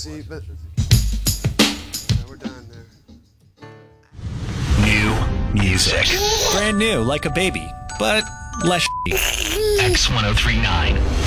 See, but yeah, we're done there. New music. Brand new, like a baby, but less X1039.